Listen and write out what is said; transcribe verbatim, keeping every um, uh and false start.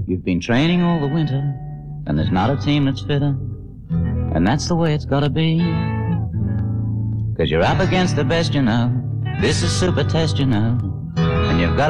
You've been training all the winter, and there's not a team that's fitter, and that's the way it's gotta be. Cause you're up against the best you know, this is super test you know, and you've got